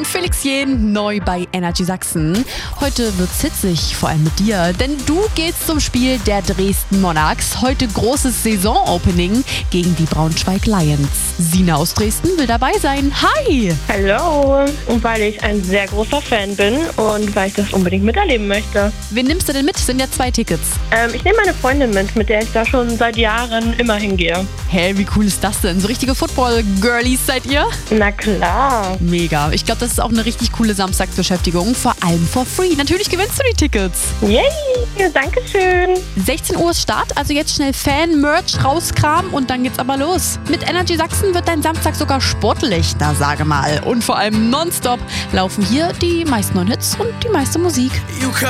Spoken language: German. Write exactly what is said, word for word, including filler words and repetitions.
Felix Jähn, neu bei Energy Sachsen. Heute wird's hitzig, vor allem mit dir, denn du gehst zum Spiel der Dresden Monarchs. Heute großes Saisonopening gegen die Braunschweig Lions. Sina aus Dresden will dabei sein. Hi! Hallo! Und weil ich ein sehr großer Fan bin und weil ich das unbedingt miterleben möchte. Wen nimmst du denn mit? Sind ja zwei Tickets. Ähm, ich nehme meine Freundin mit, mit der ich da schon seit Jahren immer hingehe. Hä, wie cool ist das denn? So richtige Football-Girlies seid ihr? Na klar. Mega. Ich glaube, das ist auch eine richtig coole Samstagsbeschäftigung, vor allem for free. Natürlich gewinnst du die Tickets. Yay, danke schön. sechzehn Uhr ist Start, also jetzt schnell Fan-Merch rauskramen und dann geht's aber los. Mit Energy Sachsen wird dein Samstag sogar sportlich, da sage mal. Und vor allem nonstop laufen hier die meisten neuen Hits und die meiste Musik.